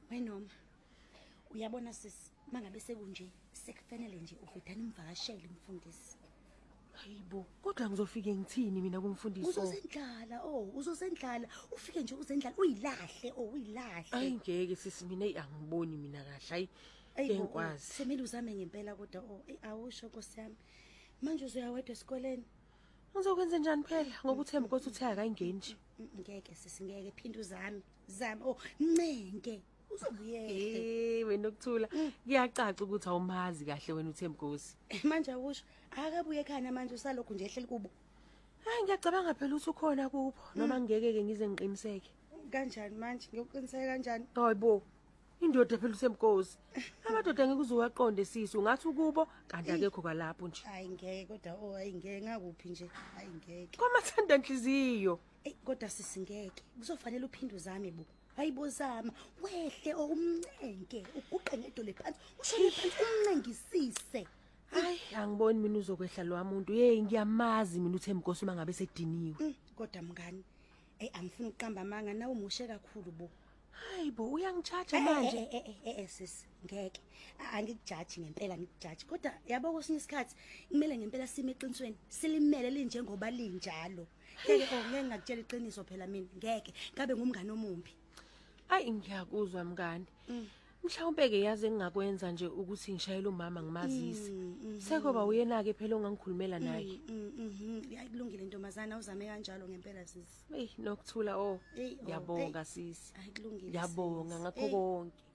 Wenoma uyabona sisi mangabe sekunje sekufanele nje uvedane imvakashele umfundisi. Hayibo, kodwa ngizofike ngithini mina kumfundisi? Uzosendlala ufike nje uzendlala uyilahle uyilahle. Ayi ngeke sisi mina angiboni mina kahle. Hayi ngikwazi. Semile uzame ngempela kodwa awusho Nkosi yami. Manje uzuyawedwa esikoleni. Ngizokwenza njani phela ngoba uThemba Nkosi uthe akayingeni nje. Ngeke sisi ngeke phinda uzame. Ncenge. Uzobuyele. Wena ukuthula kuyacaca ukuthi awumazi kahle wena uThemba Nkosi. Manje awusho akabuye ekhaya manje usalokhu nje ehleli kubo. Hayi ngiyacabanga phela ukuthi ukhona kubo noma ngeke ke ngize ngiqiniseke. Kanjani manje ngiyoqiniseka kanjani? Hayibo. Indoda phela uThemba Nkosi. Amadoda ngeke uzowaqonde sisi ungathi ukubo kanti akekho kalapho nje. Hayi ngeke kodwa ayingeke ngakuphi nje hayi ngeke. Kwamathanda inhliziyo. Kodwa sisingeke kuzofanele uphinde uzame bo. Hayibozama wehle umncenge uguqe ngedole phansi ushone phansi umncengisise. Hayi angiboni mina uzokwehla lo muntu ngiyamazi mina uThemba Nkosi uma ngabe sediniwe. Kodwa mngani angifuni uqamba amanga nawe umushe kakhulu bo. Hayibo uyangijaja manje. Sis ngeke angikujaji ngempela ngikujaji kodwa yabo kwesinye isikhathi kumele ngempela sime eqinisweni silimele linjengoba linjalo. Ngeke ngakutshela iqiniso phela mina ngeke ngabe ngumngane omumbi. Hayi ngiyakuzwa mngani. Mhlawumbe ke yazi engakwenza nje ukuthi ngishayele umama ngimazise. Sekuba uyena ke phela ongangikhulumela naye. Ayikulungile ntombazana uzame kanjalo ngempela sisi. Nokuthula ngiyabonga sisi. Ayikulungile. Ngiyabonga ngakho konke.